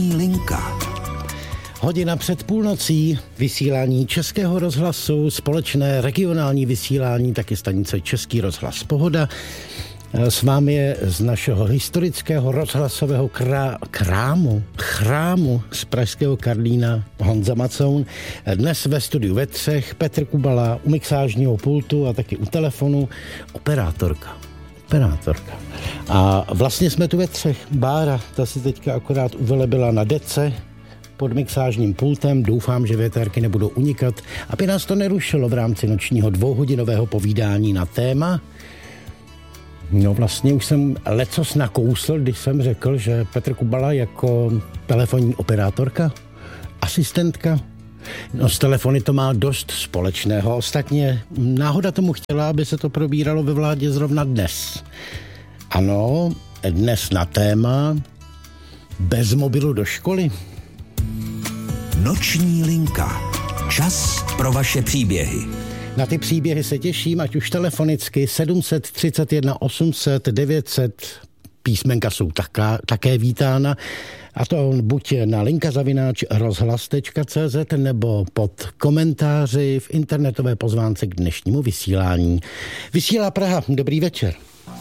Linka. Hodina před půlnocí, vysílání Českého rozhlasu, společné regionální vysílání, taky stanice Český rozhlas Pohoda. S vámi je z našeho historického rozhlasového chrámu z pražského Karlína Honza Macoun. Dnes ve studiu ve Třech Petr Kubala, u mixážního pultu a taky u telefonu operátorka. A vlastně jsme tu ve Třech. Bára, ta si teďka akorát uvelebila na dece pod mixážním pultem. Doufám, že větérky nebudou unikat, aby nás to nerušilo v rámci nočního 2hodinového povídání na téma. No vlastně už jsem lecos nakousl, když jsem řekl, že Petr Kubala jako telefonní operátorka, asistentka, no s telefony to má dost společného. Ostatně náhoda tomu chtěla, aby se to probíralo ve vládě zrovna dnes. Ano, dnes na téma bez mobilu do školy. Noční linka. Čas pro vaše příběhy. Na ty příběhy se těším, ať už telefonicky 731 800 900, písmenka jsou také vítána, a to buď na linka@rozhlas.cz nebo pod komentáři v internetové pozvánce k dnešnímu vysílání. Vysílá Praha, dobrý večer.